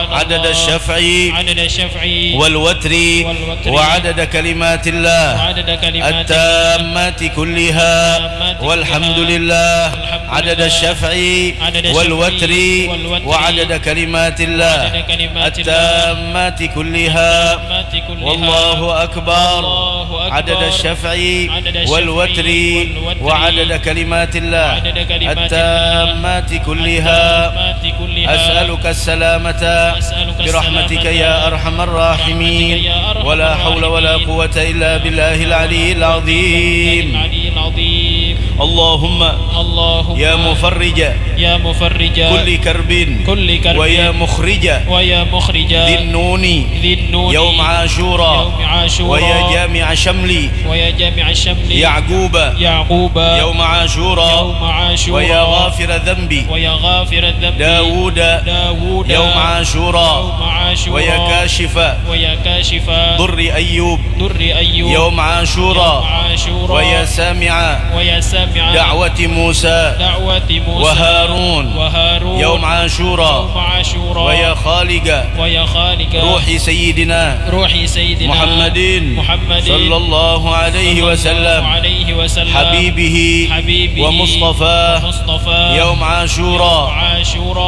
عدد الشفع والوتر وعدد كلمات الله التامات كلها والحمد لله عدد الشفع والوتر وعدد كلمات الله التامات كلها والله أكبر عدد الشفع والوتر وعدد كلمات الله التامات كلها أسألك السلامة برحمتك يا أرحم الراحمين ولا حول ولا قوة إلا بالله العلي العظيم. اللهم يا مفرج كل كرب ويا مخرج ذي النون يوم عاشوراء ويا جامع شمل يعقوب يوم عاشوراء ويا غافر ذنبي داود يوم عاشوراء ويا كاشف ضر أيوب يوم عاشوراء ويا سامع دعوة موسى وهارون يوم عاشوراء ويا خالق روح سيدنا محمد صلى الله عليه وسلم حبيبه ومصطفاه يوم عاشوراء